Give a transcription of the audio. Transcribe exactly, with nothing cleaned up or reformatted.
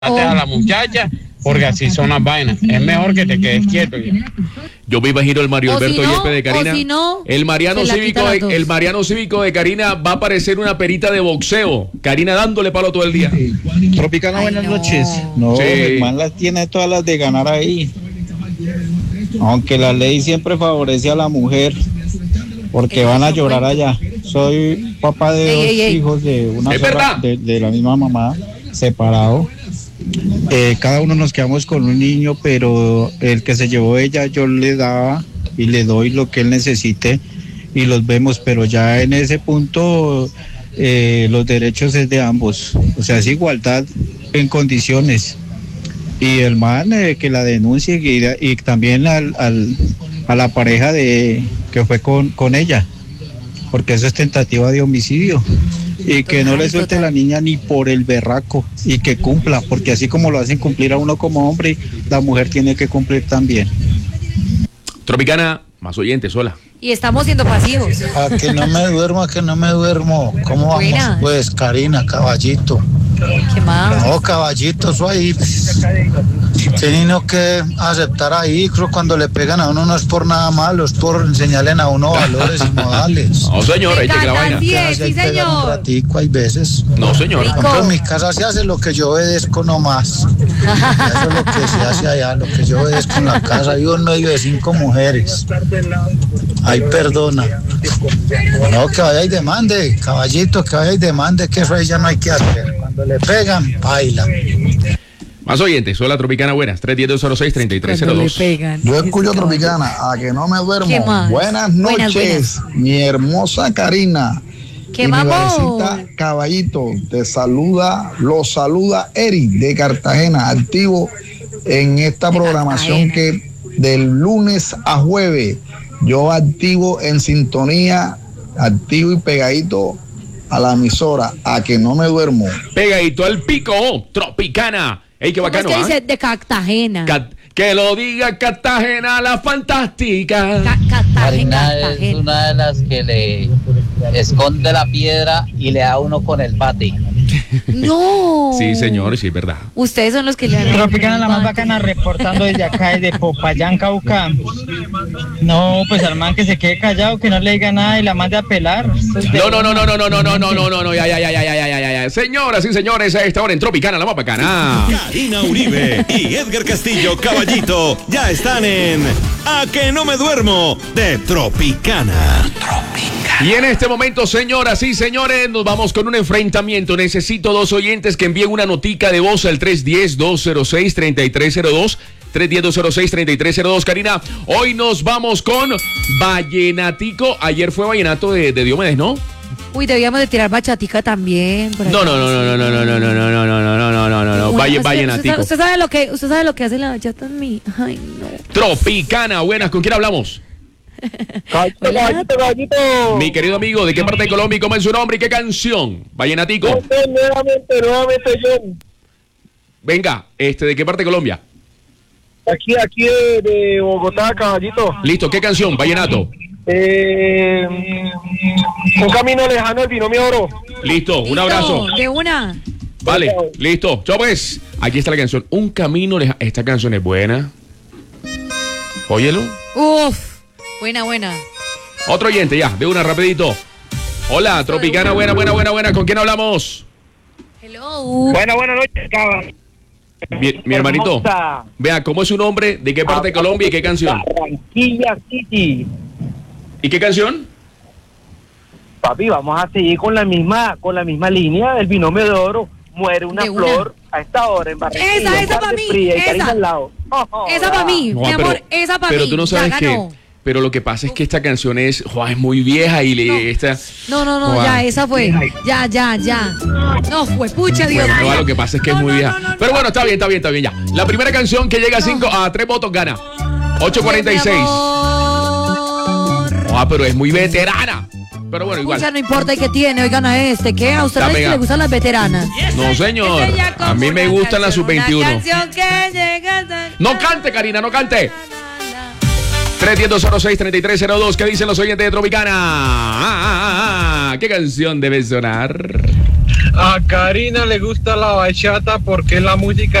Oh. A la muchacha, porque así son las vainas. Es mejor que te quedes quieto. Yo me imagino el Mario O Alberto si no, Yepes de Karina. o si no, el Mariano se la Cívico quita de, las dos. el Mariano Cívico de Karina va a parecer una perita de boxeo. Karina dándole palo todo el día. Tropicana, Ay, buenas no. noches. No, Sí. Germán las tiene todas las de ganar ahí. Aunque la ley siempre favorece a la mujer, porque van a llorar allá. Soy papá de Ey, dos ey, ey. hijos de una Es sola, verdad. de, de la misma mamá, separado. Eh, cada uno nos quedamos con un niño, pero el que se llevó ella yo le daba y le doy lo que él necesite y los vemos, pero ya en ese punto eh, los derechos es de ambos, o sea, es igualdad en condiciones. Y el man eh, que la denuncie y, y también al, al, a la pareja de que fue con, con ella, porque eso es tentativa de homicidio. Y que no le suelte la niña ni por el berraco y que cumpla, porque así como lo hacen cumplir a uno como hombre, la mujer tiene que cumplir también. Tropicana, más oyentes, sola. Y estamos siendo pasivos. A que no me duermo, a que no me duermo. ¿Cómo vamos? Buenas. Pues Karina, caballito. ¿Qué más? No, caballito, eso ahí. Tienen que aceptar ahí. Creo que cuando le pegan a uno no es por nada malo, es por enseñarle a uno valores y modales. No, señor, Me eche que la encanta, vaina. sí. Que así hay sí, que pegar un señor. ratico, hay veces. No, señor. Rico. Por ejemplo, en mi casa se hace lo que yo obedezco nomás. Eso es lo que se hace allá, lo que yo obedezco en la casa. Vivo en medio de cinco mujeres. Ay, perdona. No, que vaya y demande, caballito, que vaya y demande, que eso ahí ya no hay que hacer. Cuando le pegan, baila. Más oyentes, sola Tropicana, buenas. tres uno cero cero seis, tres tres cero Cuando le dos. pegan. Yo escucho Tropicana, a que no me duermo. ¿Qué más? Buenas Buenas, noches, mi hermosa Karina. ¿Qué Y mi vamos? bebecita Caballito, te saluda, los saluda Eric de Cartagena, activo en esta De programación Cartagena. que del lunes a jueves, yo activo en sintonía, activo y pegadito a la emisora, a que no me duermo. Pegadito al pico, Tropicana. Ey, qué ¿Cómo es bacano, que ¿ah? dice? De Cartagena. Cat- que lo diga Cartagena, la fantástica. Ca- Cartagena, Karina es Cartagena. una de las que le esconde la piedra y le da uno con el bate. No. Sí, señor, sí, es verdad. Ustedes son los que le han. Tropicana, la más bacana, reportando desde acá, desde Popayán, Cauca. No, pues al man que se quede callado, que no le diga nada y la mande a pelar. Eso es de No, no, no, no, una. no, no, no, no, no, no, no, ya, ya, ya, ya, ya, ya, ya, ya. Señoras y señores, a esta hora en Tropicana, la más bacana. Karina Uribe y Edgar Castillo, Caballito, ya están en A que no me duermo de Tropicana. Y en este momento, señoras y señores, nos vamos con un enfrentamiento. Necesito dos oyentes que envíen una notica de voz al tres uno cero, dos cero seis, tres tres cero dos. tres uno cero, dos cero seis, tres tres cero dos. Karina, hoy nos vamos con Vallenatico. Ayer fue Vallenato de, de Diomedes, ¿no? Uy, debíamos de tirar bachatica también. por No, acá. no, no, no, no, no, no, no, no, no, no, no, no, no, no, no, no. Una- Valle, usted- Vallenatico. Usted, usted sabe lo que, usted sabe lo que hace la bachata en mí. Ay, no. Tropicana, buenas, ¿con quién hablamos? Hola. Caballito, caballito. Mi querido amigo, ¿de qué parte de Colombia y cómo es su nombre y qué canción? Vallenatico. Nuevamente, nuevamente, John. Venga, este, ¿de qué parte de Colombia? Aquí, aquí de, de Bogotá, caballito. Listo, ¿qué canción? Vallenato. Eh, un camino lejano, el binomio oro. Listo, un abrazo. De una. Vale, listo. Chao pues. Aquí está la canción. Un camino lejano. Esta canción es buena. Óyelo. Uf. Buena, buena. Otro oyente ya, de una rapidito. Hola, Tropicana, buena, buena, buena, buena. ¿Con quién hablamos? Hello. Buenas, buenas noches, caballito. Mi, mi hermanito. Vea, ¿cómo es su nombre? ¿De qué parte de Colombia y qué canción? Barranquilla City. ¿Y qué canción? Papi, vamos a seguir con la misma, con la misma línea del binomio de oro. Muere una De una. flor a esta hora en Barranquilla. Esa, esa un par pa' de mí, fría y esa. Karina al lado. Oh, oh, Esa para mí, No, mi pero- amor, esa para mí. Pero tú no Ya sabes que. ganó. Pero lo que pasa es que esta canción es, Juan, es muy vieja y le No. esta. No, no, no, Joa. ya, esa fue. Ya, ya, ya. No, fue pucha, Dios Bueno, mío. Joa, lo que pasa es que es No, muy no, vieja. no, no, Pero no. bueno, está bien, está bien, está bien ya. La primera canción que llega a cinco, a tres votos gana. ocho cuarenta y seis. Mi amor. Ah, pero es muy veterana. Pero bueno, igual. Pucha, no importa y qué tiene, oigan a este, ¿qué? ¿A ustedes Dame, que ga. le gustan las veteranas? No, señor. A mí me gustan las sub veintiuno. No cante, Karina, no cante. tres uno cero, dos cero seis, tres tres cero dos. ¿Qué dicen los oyentes de Tropicana? Ah, ah, ah, ah. ¿Qué canción debe sonar? A Karina le gusta la bachata porque es la música